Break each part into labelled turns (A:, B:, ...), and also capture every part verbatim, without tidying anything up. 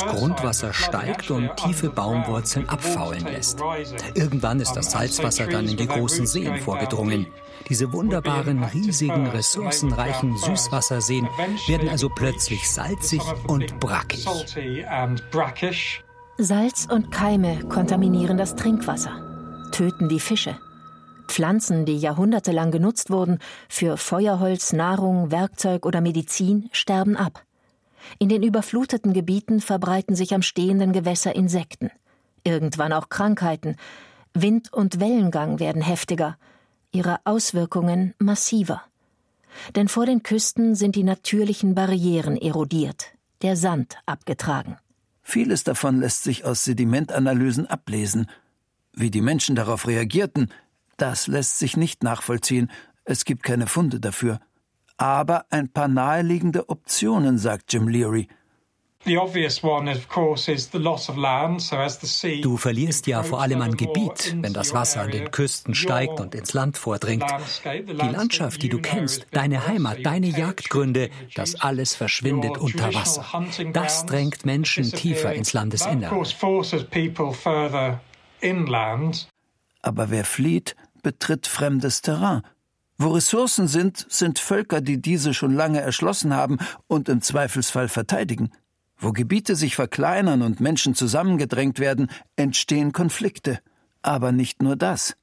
A: Grundwasser steigt und tiefe Baumwurzeln abfaulen lässt. Irgendwann ist das Salzwasser dann in die großen Seen vorgedrungen. Diese wunderbaren, riesigen, ressourcenreichen Süßwasserseen werden also plötzlich salzig und brackig.
B: Salz und Keime kontaminieren das Trinkwasser, töten die Fische. Pflanzen, die jahrhundertelang genutzt wurden, für Feuerholz, Nahrung, Werkzeug oder Medizin, sterben ab. In den überfluteten Gebieten verbreiten sich am stehenden Gewässer Insekten. Irgendwann auch Krankheiten. Wind- und Wellengang werden heftiger, ihre Auswirkungen massiver. Denn vor den Küsten sind die natürlichen Barrieren erodiert, der Sand abgetragen.
C: Vieles davon lässt sich aus Sedimentanalysen ablesen. Wie die Menschen darauf reagierten, das lässt sich nicht nachvollziehen. Es gibt keine Funde dafür. Aber ein paar naheliegende Optionen, sagt Jim Leary.
A: Du verlierst ja vor allem an Gebiet, wenn das Wasser an den Küsten steigt und ins Land vordringt. Die Landschaft, die du kennst, deine Heimat, deine Jagdgründe, das alles verschwindet unter Wasser. Das drängt Menschen tiefer ins Landesinnere.
C: Aber wer flieht, betritt fremdes Terrain. Wo Ressourcen sind, sind Völker, die diese schon lange erschlossen haben und im Zweifelsfall verteidigen. Wo Gebiete sich verkleinern und Menschen zusammengedrängt werden, entstehen Konflikte. Aber nicht nur das.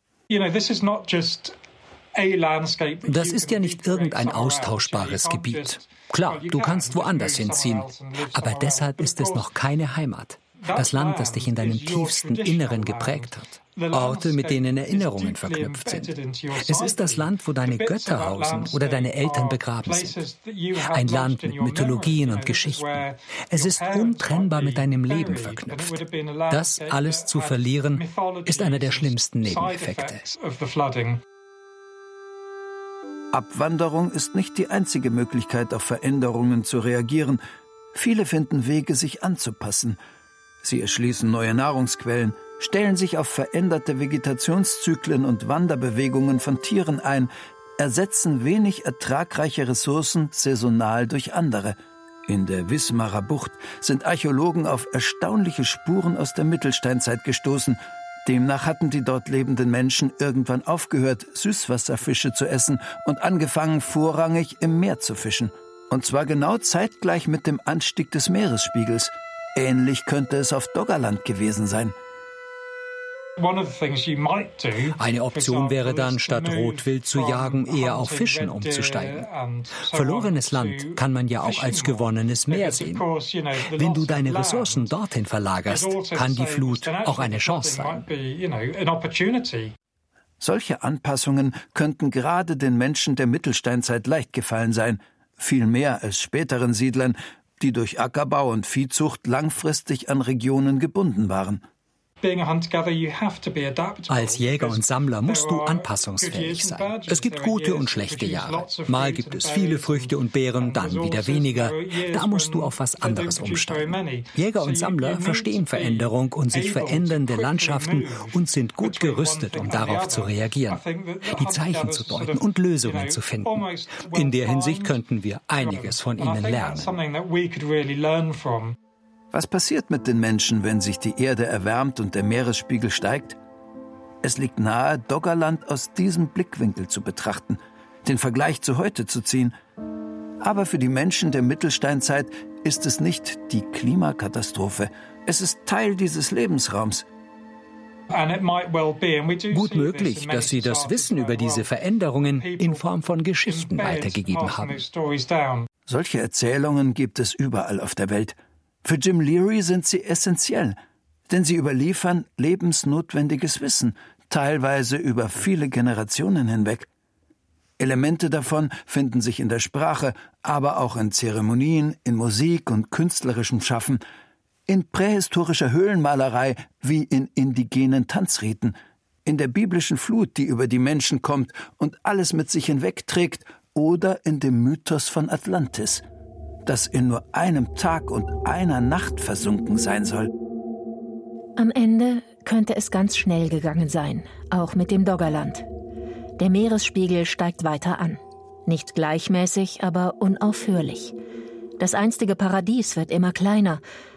A: Das ist ja nicht irgendein austauschbares Gebiet. Klar, du kannst woanders hinziehen, aber deshalb ist es noch keine Heimat. Das Land, das dich in deinem tiefsten Inneren geprägt hat. Orte, mit denen Erinnerungen verknüpft sind. Es ist das Land, wo deine Götter hausen oder deine Eltern begraben sind. Ein Land mit Mythologien und Geschichten. Es ist untrennbar mit deinem Leben verknüpft. Das alles zu verlieren, ist einer der schlimmsten Nebeneffekte.
C: Abwanderung ist nicht die einzige Möglichkeit, auf Veränderungen zu reagieren. Viele finden Wege, sich anzupassen. Sie erschließen neue Nahrungsquellen, stellen sich auf veränderte Vegetationszyklen und Wanderbewegungen von Tieren ein, ersetzen wenig ertragreiche Ressourcen saisonal durch andere. In der Wismarer Bucht sind Archäologen auf erstaunliche Spuren aus der Mittelsteinzeit gestoßen. Demnach hatten die dort lebenden Menschen irgendwann aufgehört, Süßwasserfische zu essen und angefangen, vorrangig im Meer zu fischen. Und zwar genau zeitgleich mit dem Anstieg des Meeresspiegels. Ähnlich könnte es auf Doggerland gewesen sein.
A: Eine Option wäre dann, statt Rotwild zu jagen, eher auf Fischen umzusteigen. Verlorenes Land kann man ja auch als gewonnenes Meer sehen. Wenn du deine Ressourcen dorthin verlagerst, kann die Flut auch eine Chance sein.
C: Solche Anpassungen könnten gerade den Menschen der Mittelsteinzeit leicht gefallen sein, viel mehr als späteren Siedlern, die durch Ackerbau und Viehzucht langfristig an Regionen gebunden waren.
A: Als Jäger und Sammler musst du anpassungsfähig sein. Es gibt gute und schlechte Jahre. Mal gibt es viele Früchte und Beeren, dann wieder weniger. Da musst du auf was anderes umsteigen. Jäger und Sammler verstehen Veränderung und sich verändernde Landschaften und sind gut gerüstet, um darauf zu reagieren, die Zeichen zu deuten und Lösungen zu finden. In der Hinsicht könnten wir einiges von ihnen lernen.
C: Was passiert mit den Menschen, wenn sich die Erde erwärmt und der Meeresspiegel steigt? Es liegt nahe, Doggerland aus diesem Blickwinkel zu betrachten, den Vergleich zu heute zu ziehen. Aber für die Menschen der Mittelsteinzeit ist es nicht die Klimakatastrophe. Es ist Teil dieses Lebensraums.
A: Gut möglich, dass sie das Wissen über diese Veränderungen in Form von Geschichten weitergegeben haben.
C: Solche Erzählungen gibt es überall auf der Welt. Für Jim Leary sind sie essentiell, denn sie überliefern lebensnotwendiges Wissen, teilweise über viele Generationen hinweg. Elemente davon finden sich in der Sprache, aber auch in Zeremonien, in Musik und künstlerischem Schaffen, in prähistorischer Höhlenmalerei wie in indigenen Tanzriten, in der biblischen Flut, die über die Menschen kommt und alles mit sich hinwegträgt, oder in dem Mythos von Atlantis, das in nur einem Tag und einer Nacht versunken sein soll.
B: Am Ende könnte es ganz schnell gegangen sein, auch mit dem Doggerland. Der Meeresspiegel steigt weiter an. Nicht gleichmäßig, aber unaufhörlich. Das einstige Paradies wird immer kleiner